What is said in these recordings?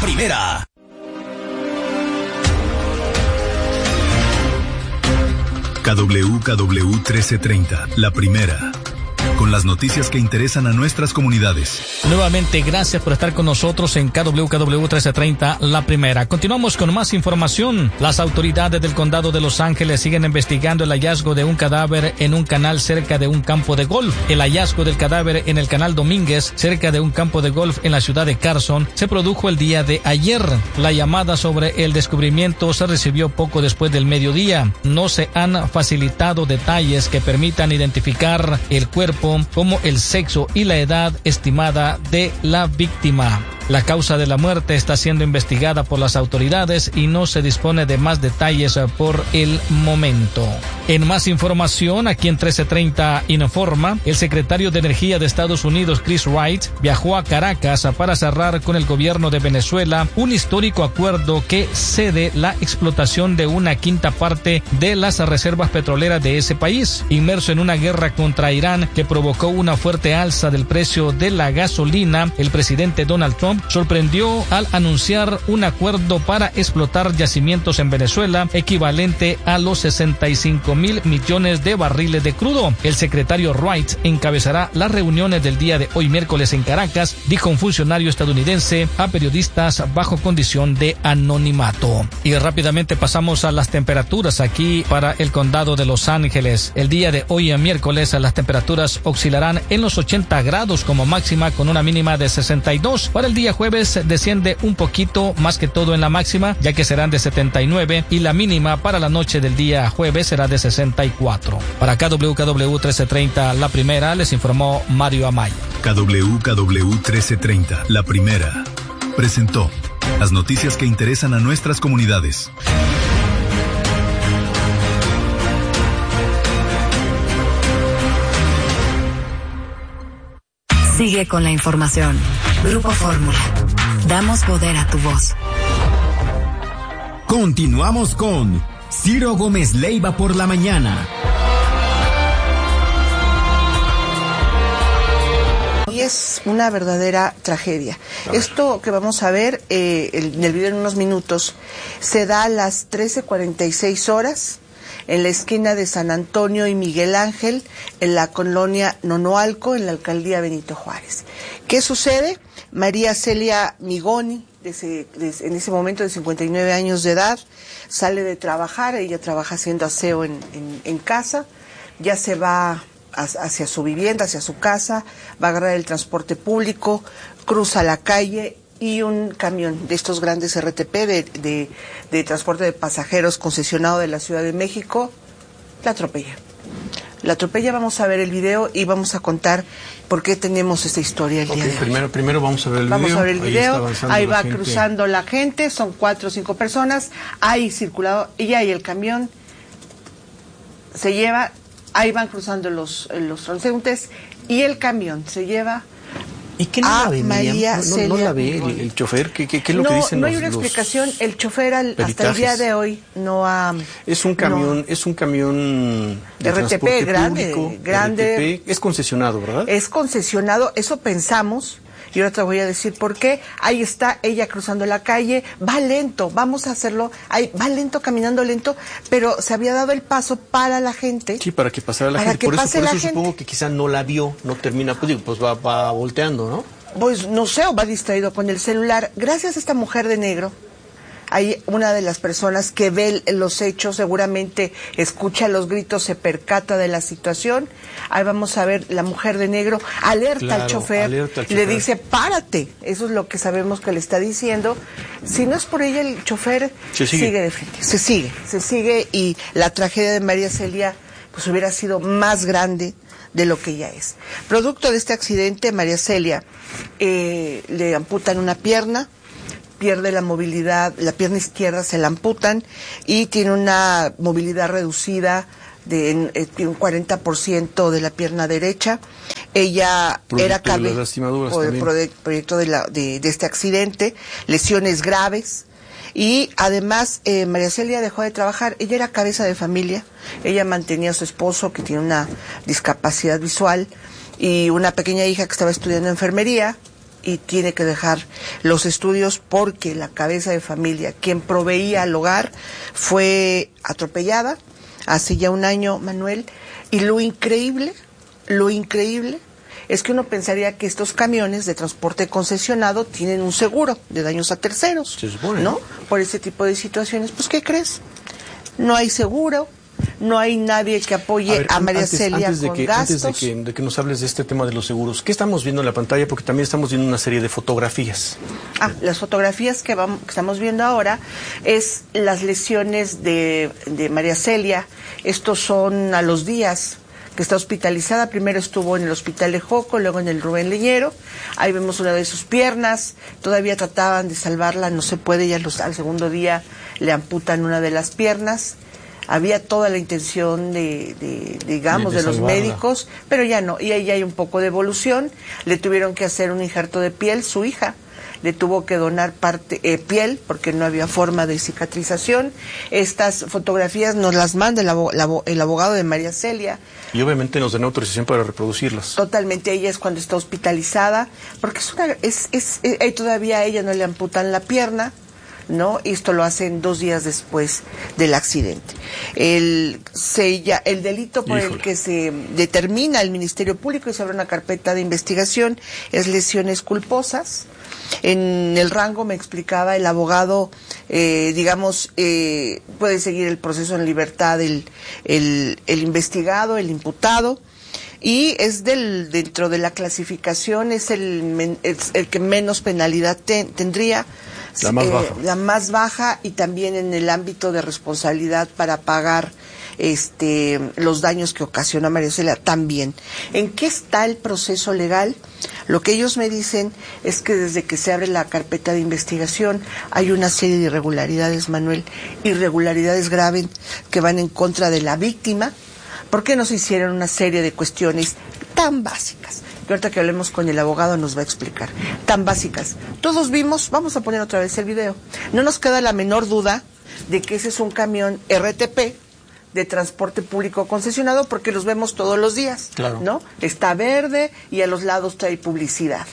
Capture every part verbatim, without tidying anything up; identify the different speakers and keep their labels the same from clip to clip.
Speaker 1: primera.
Speaker 2: K W K W trece treinta, la primera. Con las noticias que interesan a nuestras comunidades.
Speaker 3: Nuevamente, gracias por estar con nosotros en K W K W trece treinta, la primera. Continuamos con más información. Las autoridades del condado de Los Ángeles siguen investigando el hallazgo de un cadáver en un canal cerca de un campo de golf. El hallazgo del cadáver en el canal Domínguez, cerca de un campo de golf en la ciudad de Carson, se produjo el día de ayer. La llamada sobre el descubrimiento se recibió poco después del mediodía. No se han facilitado detalles que permitan identificar el cuerpo, como el sexo y la edad estimada de la víctima. La causa de la muerte está siendo investigada por las autoridades y no se dispone de más detalles por el momento. En más información, aquí en trece treinta Informa, el secretario de Energía de Estados Unidos, Chris Wright, viajó a Caracas para cerrar con el gobierno de Venezuela un histórico acuerdo que cede la explotación de una quinta parte de las reservas petroleras de ese país, inmerso en una guerra contra Irán que provocó una fuerte alza del precio de la gasolina. El presidente Donald Trump sorprendió al anunciar un acuerdo para explotar yacimientos en Venezuela equivalente a los sesenta y cinco mil millones de barriles de crudo. El secretario Wright encabezará las reuniones del día de hoy miércoles en Caracas, dijo un funcionario estadounidense a periodistas bajo condición de anonimato. Y rápidamente pasamos a las temperaturas aquí para el condado de Los Ángeles. El día de hoy miércoles las temperaturas oscilarán en los ochenta grados como máxima, con una mínima de sesenta y dos. Para el día jueves desciende un poquito más que todo en la máxima, ya que serán de setenta y nueve, y la mínima para la noche del día jueves será de sesenta y cuatro. Para K W K W trece treinta, la primera, les informó Mario Amaya.
Speaker 2: K W K W trece treinta, la primera, presentó las noticias que interesan a nuestras comunidades.
Speaker 4: Sigue con la información. Grupo Fórmula. Damos poder a tu voz.
Speaker 1: Continuamos con Ciro Gómez Leiva por la mañana.
Speaker 5: Y es una verdadera tragedia. Esto que vamos a ver eh, en el video en unos minutos se da a las trece cuarenta y seis horas en la esquina de San Antonio y Miguel Ángel, en la colonia Nonoalco, en la alcaldía Benito Juárez. ¿Qué sucede? María Celia Migoni, de ese, de, en ese momento de cincuenta y nueve años de edad, sale de trabajar. Ella trabaja haciendo aseo en, en, en casa, ya se va hacia su vivienda, hacia su casa, va a agarrar el transporte público, cruza la calle y un camión de estos grandes R T P de, de, de transporte de pasajeros concesionado de la Ciudad de México la atropella. La atropella, vamos a ver el video y vamos a contar por qué tenemos esta historia el
Speaker 6: okay,
Speaker 5: día de hoy.
Speaker 6: Primero, primero vamos a ver el
Speaker 5: vamos
Speaker 6: video.
Speaker 5: Vamos a ver el video, ahí, ahí va
Speaker 6: gente.
Speaker 5: cruzando la gente, son cuatro o cinco personas, hay circulado y ahí el camión se lleva, ahí van cruzando los, los transeúntes y el camión se lleva
Speaker 6: ¿Y qué no
Speaker 5: a
Speaker 6: la ve,
Speaker 5: María
Speaker 6: no,
Speaker 5: Celia
Speaker 6: no, no la ve el, el chofer, ¿qué, qué, qué es lo
Speaker 5: no,
Speaker 6: que dicen
Speaker 5: no
Speaker 6: los
Speaker 5: hay una
Speaker 6: los
Speaker 5: explicación, el chofer al, hasta el día de hoy no ha...
Speaker 6: Es un camión,
Speaker 5: no.
Speaker 6: es un camión de
Speaker 5: R T P
Speaker 6: transporte
Speaker 5: grande,
Speaker 6: público,
Speaker 5: grande.
Speaker 6: R T P, es concesionado, ¿verdad?
Speaker 5: Es concesionado, eso pensamos, y ahora te voy a decir por qué. Ahí está ella cruzando la calle, va lento, vamos a hacerlo, ahí, va lento, caminando lento, pero se había dado el paso para la gente.
Speaker 6: Sí, para que pasara la
Speaker 5: para
Speaker 6: gente,
Speaker 5: que
Speaker 6: por eso,
Speaker 5: pase
Speaker 6: por
Speaker 5: la
Speaker 6: eso
Speaker 5: gente.
Speaker 6: supongo que quizá no la vio, no termina, pues digo, pues va, va volteando, ¿no?
Speaker 5: Pues no sé, o va distraído con el celular. Gracias a esta mujer de negro, hay una de las personas que ve los hechos, seguramente escucha los gritos, se percata de la situación. Ahí vamos a ver la mujer de negro, alerta,
Speaker 6: claro,
Speaker 5: al, chofer,
Speaker 6: alerta al chofer,
Speaker 5: le dice, párate. Eso es lo que sabemos que le está diciendo. Si no es por ella, el chofer
Speaker 6: se sigue.
Speaker 5: sigue de frente, se sigue, se sigue, y la tragedia de María Celia pues hubiera sido más grande de lo que ella es. Producto de este accidente, María Celia eh, le amputan una pierna, pierde la movilidad, la pierna izquierda se la amputan y tiene una movilidad reducida de eh, un cuarenta por ciento de la pierna derecha. Ella
Speaker 6: producto
Speaker 5: era cabeza por el proyecto de, la, de, de este accidente, lesiones graves. Y además, eh, María Celia dejó de trabajar. Ella era cabeza de familia. Ella mantenía a su esposo, que tiene una discapacidad visual, y una pequeña hija que estaba estudiando enfermería. y tiene que dejar los estudios porque la cabeza de familia, quien proveía al hogar, fue atropellada hace ya un año, Manuel, y lo increíble, lo increíble es que uno pensaría que estos camiones de transporte concesionado tienen un seguro de daños a terceros,
Speaker 6: se supone,
Speaker 5: ¿no? Por ese tipo de situaciones, pues ¿qué crees? No hay seguro. No hay nadie que apoye a, ver, a María
Speaker 6: antes,
Speaker 5: Celia
Speaker 6: antes de
Speaker 5: con
Speaker 6: que,
Speaker 5: gastos.
Speaker 6: Antes de que, de que nos hables de este tema de los seguros, ¿qué estamos viendo en la pantalla? Porque también estamos viendo una serie de fotografías.
Speaker 5: Ah, las fotografías que, vamos, que estamos viendo ahora es las lesiones de, de María Celia. Estos son a los días que está hospitalizada. Primero estuvo en el hospital de Joco, luego en el Rubén Leñero. Ahí vemos una de sus piernas. Todavía trataban de salvarla, no se puede. Ya los, al segundo día le amputan una de las piernas. Había toda la intención de, de digamos, de, de, de los médicos, pero ya no, y ahí hay un poco de evolución. Le tuvieron que hacer un injerto de piel, su hija le tuvo que donar parte eh, piel porque no había forma de cicatrización. Estas fotografías nos las manda el, abo, la, el abogado de María Celia.
Speaker 6: Y obviamente nos dan autorización para reproducirlas.
Speaker 5: Totalmente, ella es cuando está hospitalizada, porque es una, es, es, es, todavía a ella no le amputan la pierna, ¿no? Y esto lo hacen dos días después del accidente. El, se, ya, el delito por Híjole. el que se determina el Ministerio Público y se abre una carpeta de investigación es lesiones culposas. En el rango, me explicaba el abogado, eh, digamos, eh, puede seguir el proceso en libertad el, el, el investigado, el imputado. Y es del dentro de la clasificación, es el, es el que menos penalidad te, tendría.
Speaker 6: La más baja.
Speaker 5: Eh, la más baja y también en el ámbito de responsabilidad para pagar este los daños que ocasionó María Celia también. ¿En qué está el proceso legal? Lo que ellos me dicen es que desde que se abre la carpeta de investigación hay una serie de irregularidades, Manuel, irregularidades graves que van en contra de la víctima. ¿Por qué no se hicieron una serie de cuestiones tan básicas? Que ahorita que hablemos con el abogado nos va a explicar. Tan básicas. Todos vimos, vamos a poner otra vez el video. No nos queda la menor duda de que ese es un camión R T P de transporte público concesionado porque los vemos todos los días.
Speaker 6: Claro.
Speaker 5: ¿No? Está verde y a los lados trae publicidad.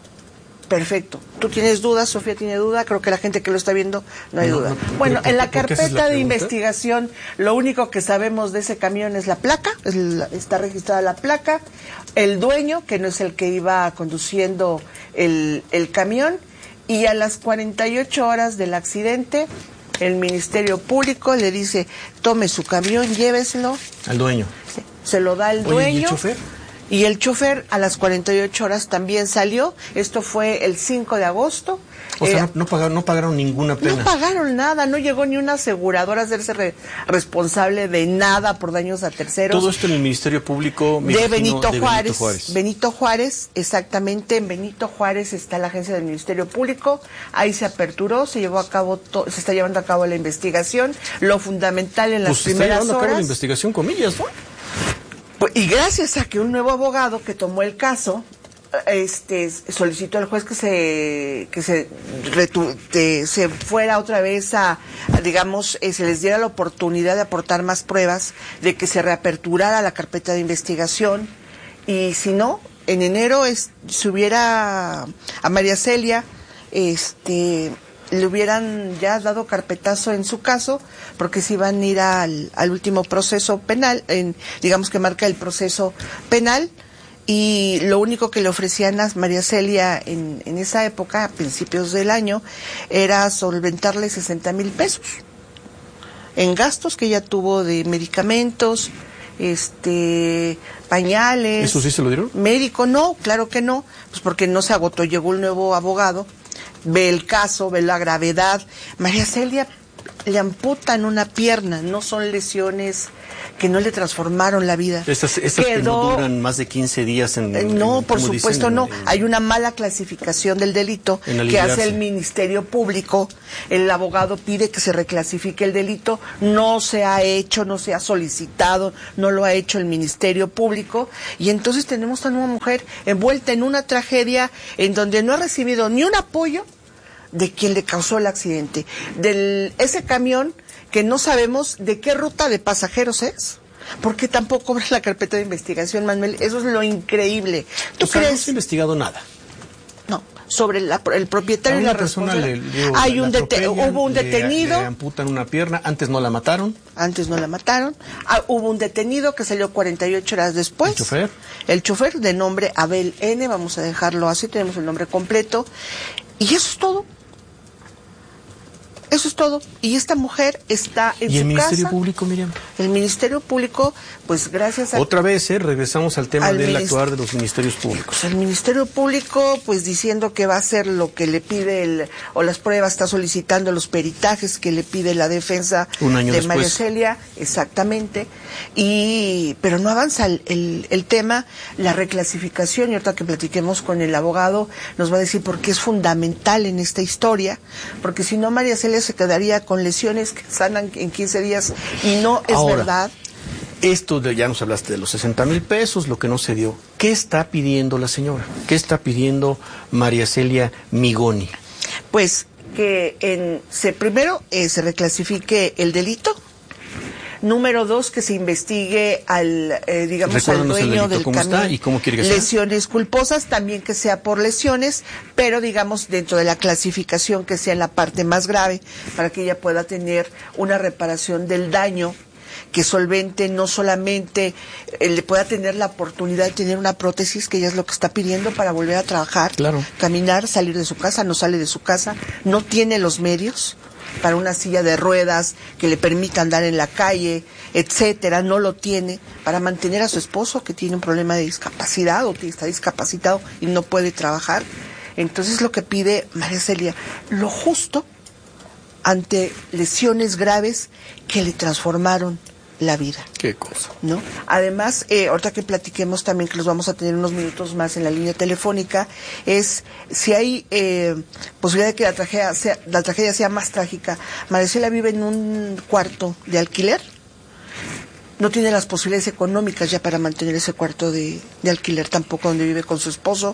Speaker 5: Perfecto. ¿Tú tienes dudas? ¿Sofía tiene duda? Creo que la gente que lo está viendo no hay no, duda. No, bueno, en la carpeta es la de investigación, lo único que sabemos de ese camión es la placa, es la, está registrada la placa, el dueño, que no es el que iba conduciendo el, el camión, y a las cuarenta y ocho horas del accidente, el Ministerio Público le dice, tome su camión, lléveselo.
Speaker 6: Al dueño.
Speaker 5: Sí, se lo da el
Speaker 6: Oye,
Speaker 5: dueño.
Speaker 6: ¿y el chofer?
Speaker 5: Y el chofer a las cuarenta y ocho horas también salió. Esto fue el cinco de agosto.
Speaker 6: O sea, eh, no, no, pagaron, no pagaron ninguna pena.
Speaker 5: No pagaron nada, no llegó ni una aseguradora a hacerse re, responsable de nada por daños a terceros.
Speaker 6: Todo esto en el Ministerio Público
Speaker 5: de, Benito,
Speaker 6: de
Speaker 5: Juárez,
Speaker 6: Benito Juárez.
Speaker 5: Benito Juárez, exactamente. En Benito Juárez está la agencia del Ministerio Público. Ahí se aperturó, se llevó a cabo, to, se está llevando a cabo la investigación. Lo fundamental en las
Speaker 6: pues
Speaker 5: primeras
Speaker 6: se está llevando
Speaker 5: horas.
Speaker 6: a cabo la investigación, comillas, ¿no?
Speaker 5: Y gracias a que un nuevo abogado que tomó el caso, este, solicitó al juez que se que se, retu, de, se fuera otra vez a, a digamos, eh, se les diera la oportunidad de aportar más pruebas, de que se reaperturara la carpeta de investigación, y si no, en enero es, se hubiera a María Celia, este... le hubieran ya dado carpetazo en su caso, porque se iban a ir al, al último proceso penal, en, digamos que marca el proceso penal, y lo único que le ofrecían a María Celia en, en esa época, a principios del año, era solventarle sesenta mil pesos en gastos que ella tuvo de medicamentos, este pañales.
Speaker 6: ¿Eso sí se lo dieron?
Speaker 5: Médico, no, claro que no, pues porque no se agotó, llegó un nuevo abogado, ve el caso, ve la gravedad. María Celia le amputan una pierna, no son lesiones que no le transformaron la vida.
Speaker 6: Estas, estas Quedó, que no duran más de quince días en...
Speaker 5: en no,
Speaker 6: en,
Speaker 5: por supuesto
Speaker 6: dicen,
Speaker 5: no.
Speaker 6: En,
Speaker 5: Hay una mala clasificación del delito que hace el Ministerio Público. El abogado pide que se reclasifique el delito. No se ha hecho, no se ha solicitado, no lo ha hecho el Ministerio Público. Y entonces tenemos a una mujer envuelta en una tragedia en donde no ha recibido ni un apoyo de quien le causó el accidente. Del ese camión que no sabemos de qué ruta de pasajeros es, porque tampoco abre la carpeta de investigación, Manuel. Eso es lo increíble. ¿Tú
Speaker 6: o sea,
Speaker 5: crees?
Speaker 6: no se ha investigado nada.
Speaker 5: No, sobre la, el propietario y la responsable. Hay un dete hubo un detenido.
Speaker 6: Le, le amputan una pierna, antes no la mataron.
Speaker 5: Antes no la mataron. Ah, hubo un detenido que salió cuarenta y ocho horas después.
Speaker 6: ¿El chofer?
Speaker 5: El chofer, de nombre Abel N, vamos a dejarlo así, tenemos el nombre completo. Y eso es todo. Eso es todo. Y esta mujer está en su casa.
Speaker 6: ¿Y el Ministerio Público, Miriam?
Speaker 5: El Ministerio Público, pues gracias a...
Speaker 6: Otra vez, ¿eh? Regresamos al tema al del actuar de los ministerios públicos.
Speaker 5: Pues el Ministerio Público, pues diciendo que va a hacer lo que le pide, el, o las pruebas, está solicitando los peritajes que le pide la defensa
Speaker 6: Un año
Speaker 5: de
Speaker 6: después.
Speaker 5: María Celia, exactamente. Y, pero no avanza el, el, el tema, la reclasificación, y ahorita que platiquemos con el abogado, nos va a decir por qué es fundamental en esta historia, porque si no, María Celia se quedaría con lesiones que sanan en quince días y no es
Speaker 6: Ahora,
Speaker 5: verdad.
Speaker 6: Esto de, ya nos hablaste de los sesenta mil pesos, lo que no se dio. ¿Qué está pidiendo la señora? ¿Qué está pidiendo María Celia Migoni?
Speaker 5: Pues que en, se, primero eh, se reclasifique el delito. Número dos, que se investigue al, eh, digamos, al dueño del camión.
Speaker 6: ¿Y cómo quiere que sea?
Speaker 5: Lesiones culposas, también que sea por lesiones, pero digamos dentro de la clasificación que sea en la parte más grave, para que ella pueda tener una reparación del daño que solvente, no solamente eh, le pueda tener la oportunidad de tener una prótesis, que ella es lo que está pidiendo para volver a trabajar,
Speaker 6: claro.
Speaker 5: Caminar, salir de su casa, no sale de su casa, no tiene los medios para una silla de ruedas que le permita andar en la calle, etcétera, no lo tiene para mantener a su esposo que tiene un problema de discapacidad o que está discapacitado y no puede trabajar. Entonces lo que pide María Celia, lo justo ante lesiones graves que le transformaron la vida.
Speaker 6: Qué cosa.
Speaker 5: ¿No? Además, eh, ahorita que platiquemos también, que los vamos a tener unos minutos más en la línea telefónica, es si hay eh, posibilidad de que la tragedia sea, la tragedia sea más trágica. María Celia vive en un cuarto de alquiler, no tiene las posibilidades económicas ya para mantener ese cuarto de, de alquiler tampoco, donde vive con su esposo,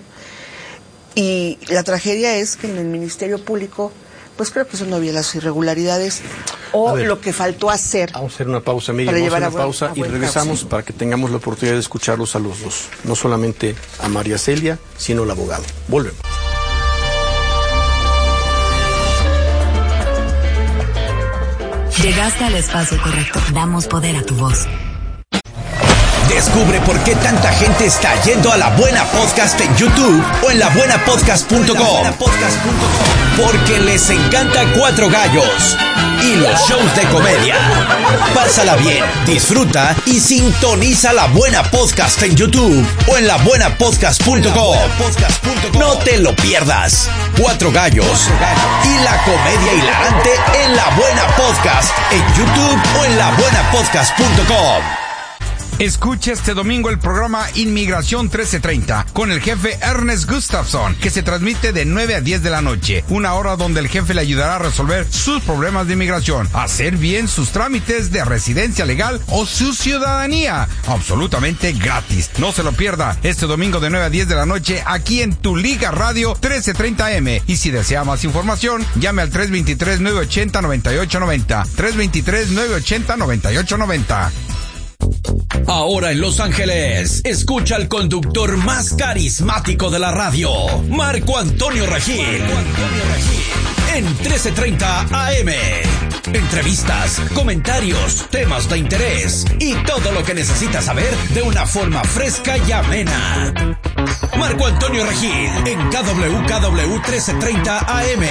Speaker 5: y la tragedia es que en el Ministerio Público, pues creo que eso no había las irregularidades o ver, lo que faltó hacer.
Speaker 6: Vamos a hacer una pausa, Miriam, vamos a hacer una pausa y regresamos para que tengamos la oportunidad de escucharlos a los dos. No solamente a María Celia, sino al abogado. Volvemos.
Speaker 4: Llegaste al espacio correcto. Damos poder a tu voz.
Speaker 1: Descubre por qué tanta gente está yendo a La Buena Podcast en YouTube o en la buena podcast punto com. Porque les encanta Cuatro Gallos y los shows de comedia. Pásala bien, disfruta y sintoniza La Buena Podcast en YouTube o en la buena podcast punto com. No te lo pierdas. Cuatro Gallos y la comedia hilarante en La Buena Podcast en YouTube o en la buena podcast punto com.
Speaker 7: Escucha este domingo el programa Inmigración trece treinta con el jefe Ernest Gustafson, que se transmite de nueve a diez de la noche, una hora donde el jefe le ayudará a resolver sus problemas de inmigración, hacer bien sus trámites de residencia legal o su ciudadanía, absolutamente gratis. No se lo pierda este domingo de nueve a diez de la noche aquí en Tu Liga Radio trece treinta eme. Y si desea más información, llame al tres dos tres, nueve ocho cero, nueve ocho nueve cero, tres dos tres, nueve ocho cero, nueve ocho nueve cero.
Speaker 1: Ahora en Los Ángeles, escucha al conductor más carismático de la radio, Marco Antonio Regil, en trece treinta A M. Entrevistas, comentarios, temas de interés y todo lo que necesitas saber de una forma fresca y amena. Marco Antonio Regil en K W K W trece treinta A M.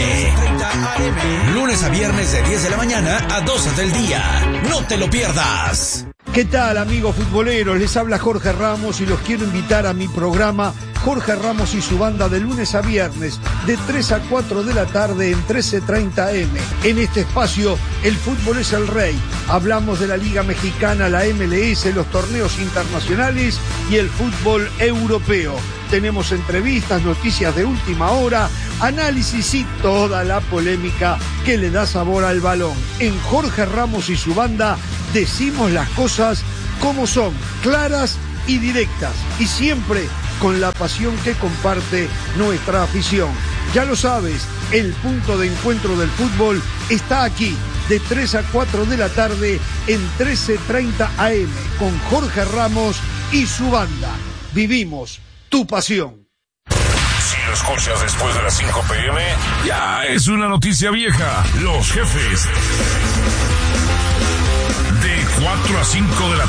Speaker 1: Lunes a viernes de diez de la mañana a doce del día. No te lo pierdas.
Speaker 8: ¿Qué tal, amigos futboleros? Les habla Jorge Ramos y los quiero invitar a mi programa Jorge Ramos y su banda de lunes a viernes de tres a cuatro de la tarde en trece treinta eme. En este espacio, el fútbol es el rey. Hablamos de la Liga Mexicana, la eme ele ese, los torneos internacionales y el fútbol europeo. Tenemos entrevistas, noticias de última hora, análisis y toda la polémica que le da sabor al balón. En Jorge Ramos y su banda decimos las cosas como son, claras y directas, y siempre con la pasión que comparte nuestra afición. Ya lo sabes, el punto de encuentro del fútbol está aquí, de tres a cuatro de la tarde en trece treinta A M, con Jorge Ramos y su banda. Vivimos tu pasión.
Speaker 9: Si escuchas después de las cinco pm, ya es una noticia vieja. Los Jefes. De cuatro a cinco de la